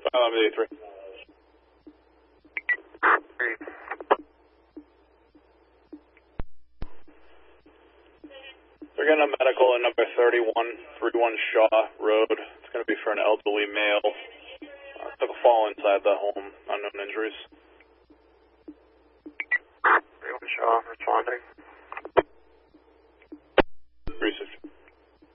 83. We're getting a medical at number 3131 Shaw Road. It's going to be for an elderly male. Took a fall inside the home, unknown injuries. 31 Shaw, responding.